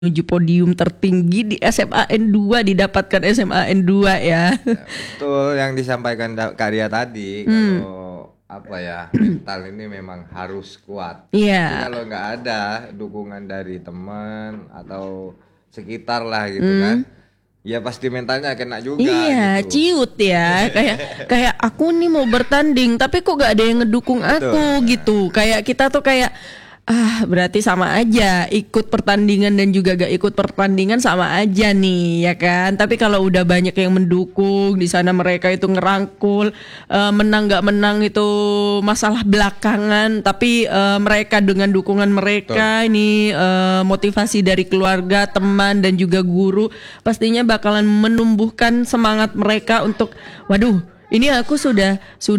menuju podium tertinggi di SMA N2, didapatkan SMA N2 ya. Betul yang disampaikan Kak Ria tadi, kalau apa ya, mental ini memang harus kuat. Iya. Jadi kalau nggak ada dukungan dari teman atau sekitar lah gitu kan, ya pasti mentalnya kena juga. Iya, gitu. ciut ya. Kayak aku nih mau bertanding tapi kok gak ada yang ngedukung aku gitu. Kayak kita tuh kayak berarti sama aja, ikut pertandingan dan juga gak ikut pertandingan sama aja nih ya kan. Tapi kalau udah banyak yang mendukung di sana, mereka itu ngerangkul, menang gak menang itu masalah belakangan, tapi mereka dengan dukungan mereka ini motivasi dari keluarga, teman dan juga guru pastinya bakalan menumbuhkan semangat mereka untuk waduh, ini aku sudah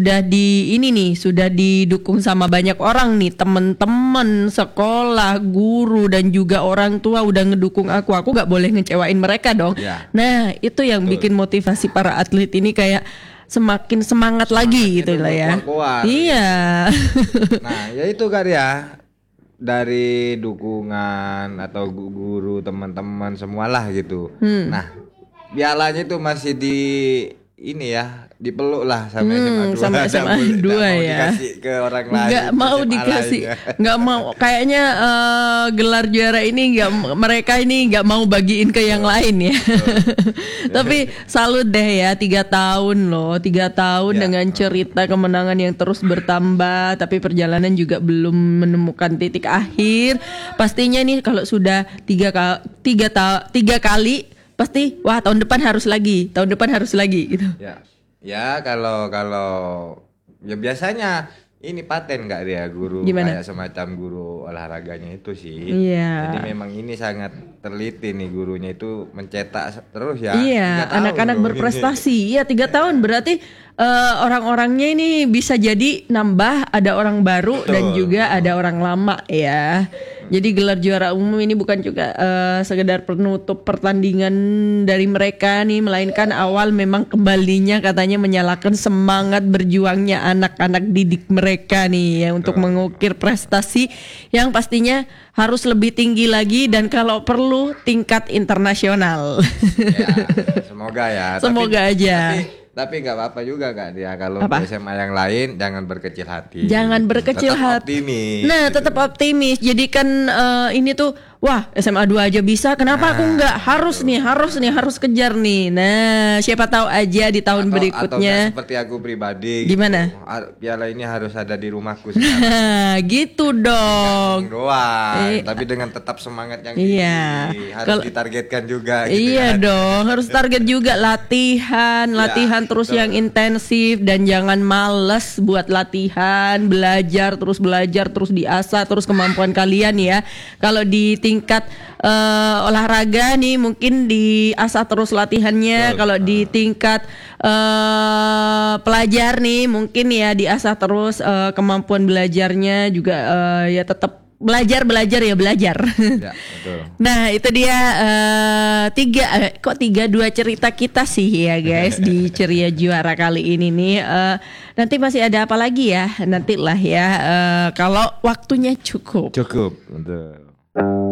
didukung sama banyak orang nih, teman-teman sekolah, guru dan juga orang tua udah ngedukung aku gak boleh ngecewain mereka dong. Ya. Nah itu yang bikin motivasi para atlet ini kayak semakin semangat lagi gitu lah ya. Kuat. Iya. Nah ya itu Kak Ria, dari dukungan atau guru, teman-teman semualah gitu. Nah pialanya itu masih di ini ya, dipeluk lah sama SMA 2. Sama SMA 2 ya. Dikasih ke orang lain. Nggak mau dikasih, nggak mau. Kayaknya gelar juara ini mereka ini nggak mau bagiin ke yang lain ya. Tapi salut deh ya, 3 tahun loh, 3 tahun dengan cerita kemenangan yang terus bertambah. Tapi perjalanan juga belum menemukan titik akhir. Pastinya nih kalau sudah 3 kali pasti wah tahun depan harus lagi gitu. Ya kalau ya biasanya ini paten nggak dia guru. Gimana? Kayak semacam guru olahraganya itu sih. Iya. Jadi memang ini sangat teliti nih gurunya, itu mencetak terus ya. Iya, 3 tahun anak-anak loh. berprestasi. Iya, 3 tahun berarti orang-orangnya ini bisa jadi nambah, ada orang baru dan juga ada orang lama ya. Jadi gelar juara umum ini bukan juga sekedar penutup pertandingan dari mereka nih, melainkan awal memang kembalinya katanya menyalakan semangat berjuangnya anak-anak didik mereka nih ya untuk mengukir prestasi yang pastinya harus lebih tinggi lagi dan kalau perlu tingkat internasional. Ya, semoga ya. Semoga aja. Tapi nggak apa-apa juga Kak dia, kalau di SMA yang lain jangan berkecil hati. Jangan berkecil tetap hati. Optimis. Nah, tetap optimis. Jadi kan ini tuh wah, SMA 2 aja bisa. Kenapa aku enggak? Harus kejar nih. Nah, siapa tahu aja di tahun berikutnya. Atau seperti aku pribadi. Gimana? Gitu. Piala ini harus ada di rumahku Nah, gitu dong. Doang. Tapi dengan tetap semangat yang harus ditargetkan juga. Gitu iya kan? dong, harus target juga latihan terus yang intensif dan jangan males buat latihan, belajar terus diasah terus kemampuan kalian ya. Kalau di tingkat olahraga nih mungkin diasah terus latihannya. Kalau di tingkat pelajar nih mungkin ya diasah terus kemampuan belajarnya juga ya tetap belajar. Ya, betul. Nah itu dia 2 cerita kita sih ya guys di Ceria Juara kali ini nih. Nanti masih ada apa lagi ya, nantilah ya kalau waktunya cukup. Betul.